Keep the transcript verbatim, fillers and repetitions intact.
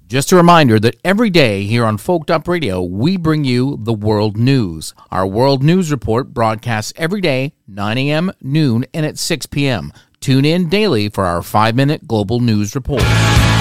Just a reminder that every day here on Folked Up Radio, we bring you the world news. Our world news report broadcasts every day, nine a.m., noon, and at six p.m. Tune in daily for our five-minute global news report.